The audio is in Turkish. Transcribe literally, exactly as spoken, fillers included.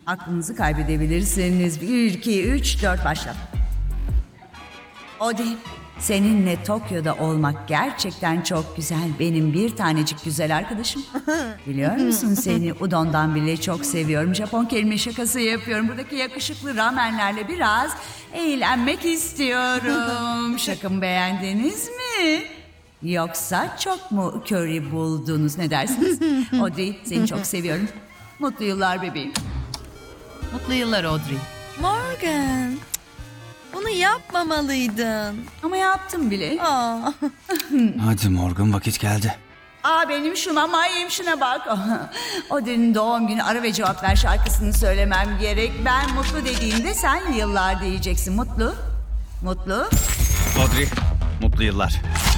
Aklınızı kaybedebilirsiniz. Bir, iki, üç, dört başla. Odi, seninle Tokyo'da olmak gerçekten çok güzel. Benim bir tanecik güzel arkadaşım. Biliyor musun, seni udondan bile çok seviyorum. Japon kelime şakası yapıyorum. Buradaki yakışıklı ramenlerle biraz eğlenmek istiyorum. Şakamı beğendiniz mi? Yoksa çok mu curry buldunuz, ne dersiniz? Odi, seni çok seviyorum. Mutlu yıllar bebeğim. Mutlu yıllar Audrey. Morgan, bunu yapmamalıydın. Ama yaptım bile. Aa. Hadi Morgan, vakit geldi. Aa, benim şu mamayım, şuna bak. Odi'nin doğum günü ara ve cevap ver şarkısını söylemem gerek. Ben mutlu dediğimde sen yıllar diyeceksin. Mutlu. Mutlu. Audrey, mutlu yıllar.